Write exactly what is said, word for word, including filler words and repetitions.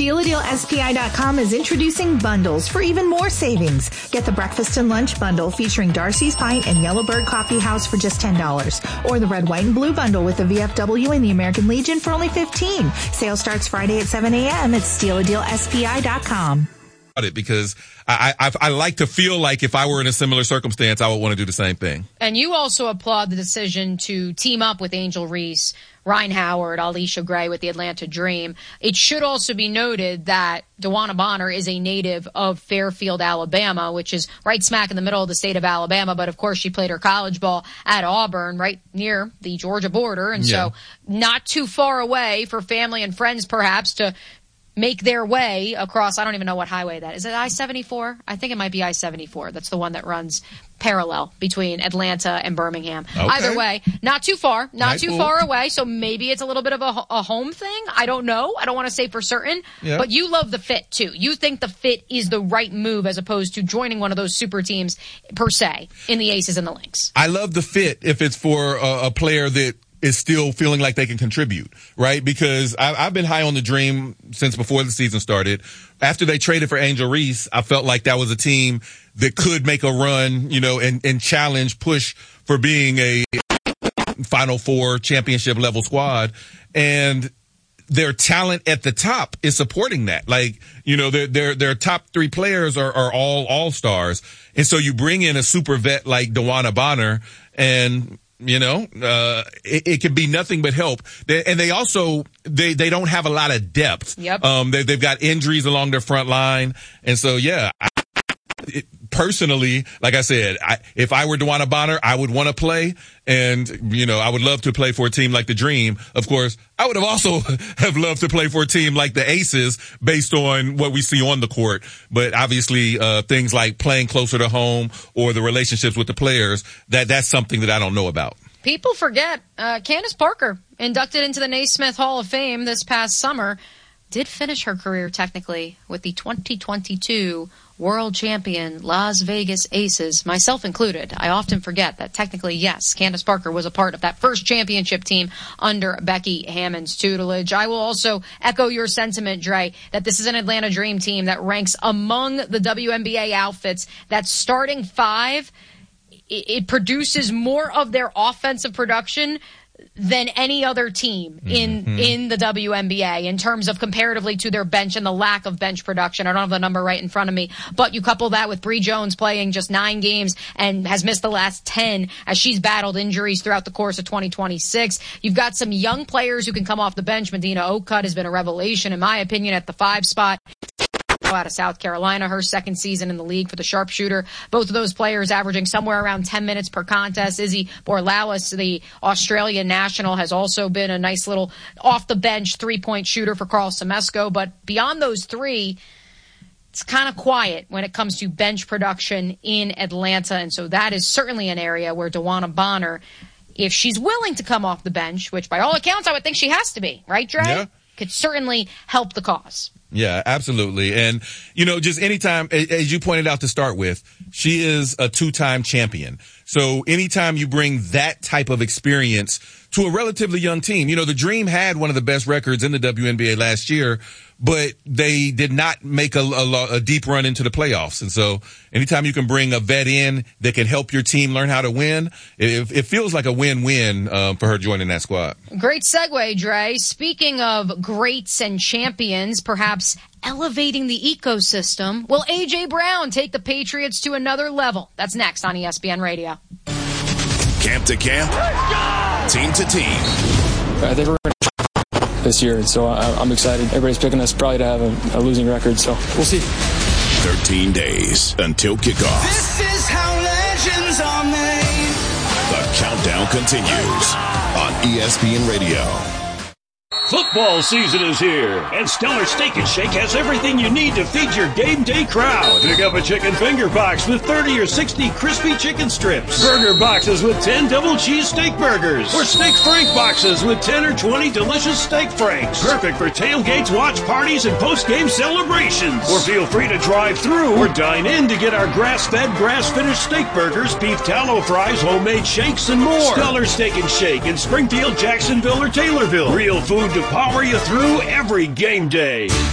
Steal A Deal S P I dot com is introducing bundles for even more savings. Get the breakfast and lunch bundle featuring Darcy's Pint and Yellowbird Coffee House for just ten dollars. Or the red, white, and blue bundle with the V F W and the American Legion for only fifteen dollars. Sale starts Friday at seven a.m. at Steal A Deal S P I dot com. It because I, I I like to feel like if I were in a similar circumstance, I would want to do the same thing. And you also applaud the decision to team up with Angel Reese, Ryan Howard, Alicia Gray with the Atlanta Dream. It should also be noted that DeWanna Bonner is a native of Fairfield, Alabama, which is right smack in the middle of the state of Alabama. But, of course, she played her college ball at Auburn, right near the Georgia border. And yeah. so not too far away for family and friends, perhaps, to make their way across, I don't even know what highway that is. Is it I seventy-four? I think it might be I seventy-four. That's the one that runs parallel between Atlanta and Birmingham. Okay. Either way, not too far, not nice too pool. far away, so maybe it's a little bit of a, a home thing. I don't know. I don't want to say for certain. Yep. But you love the fit, too. You think the fit is the right move as opposed to joining one of those super teams, per se, in the Aces and the Lynx. I love the fit if it's for a, a player that is still feeling like they can contribute, right? Because I, I've been high on the Dream since before the season started. After they traded for Angel Reese, I felt like that was a team that could make a run, you know, and, and challenge, push for being a Final Four championship level squad. And their talent at the top is supporting that. Like, you know, their, their, their top three players are, are all all-stars. And so you bring in a super vet like DeWanna Bonner and, you know, uh, it, it can be nothing but help. They, and they also, they, they don't have a lot of depth. Yep. Um, they, they've got injuries along their front line. And so, yeah, I, it, personally, like I said, I, if I were DeWanna Bonner, I would want to play. And, you know, I would love to play for a team like the Dream. Of course, I would have also have loved to play for a team like the Aces based on what we see on the court. But obviously, uh, things like playing closer to home or the relationships with the players, that, that's something that I don't know about. People forget, uh, Candace Parker, inducted into the Naismith Hall of Fame this past summer, did finish her career technically with the twenty twenty-two world champion Las Vegas Aces, myself included. I often forget that technically, yes, Candace Parker was a part of that first championship team under Becky Hammond's tutelage. I will also echo your sentiment, Dre, that this is an Atlanta Dream team that ranks among the W N B A outfits that starting five, it produces more of their offensive production than any other team in mm-hmm. in the W N B A in terms of comparatively to their bench and the lack of bench production. I don't have the number right in front of me, but you couple that with Bree Jones playing just nine games and has missed the last ten as she's battled injuries throughout the course of twenty twenty-six. You've got some young players who can come off the bench. Medina Oakcutt has been a revelation, in my opinion, at the five spot. Out of South Carolina, her second season in the league for the sharpshooter. Both of those players averaging somewhere around ten minutes per contest. Izzy Borlaus, the Australian national, has also been a nice little off-the-bench three-point shooter for Carl Semesco. But beyond those three, it's kind of quiet when it comes to bench production in Atlanta. And so that is certainly an area where DeWanna Bonner, if she's willing to come off the bench, which by all accounts I would think she has to be, right, Dre? Yeah. Could certainly help the cause. Yeah, absolutely. And, you know, just anytime, as you pointed out to start with, she is a two-time champion. So anytime you bring that type of experience to a relatively young team, you know, the Dream had one of the best records in the W N B A last year, but they did not make a, a, a deep run into the playoffs. And so anytime you can bring a vet in that can help your team learn how to win, it, it feels like a win-win uh, for her joining that squad. Great segue, Dre. Speaking of greats and champions, perhaps elevating the ecosystem, will A J. Brown take the Patriots to another level? That's next on E S P N Radio. Camp to camp, team to team. I think we're this year, so I'm excited. Everybody's picking us probably to have a, a losing record, so we'll see. thirteen days until kickoff. This is how legends are made. The countdown continues on E S P N Radio. Football season is here, and Stellar Steak and Shake has everything you need to feed your game day crowd. Pick up a chicken finger box with thirty or sixty crispy chicken strips, burger boxes with ten double cheese steak burgers, or steak frank boxes with ten or twenty delicious steak franks. Perfect for tailgates, watch parties, and post-game celebrations. Or feel free to drive through or dine in to get our grass-fed, grass-finished steak burgers, beef tallow fries, homemade shakes, and more. Stellar Steak and Shake in Springfield, Jacksonville, or Taylorville. Real food to power you through every game day.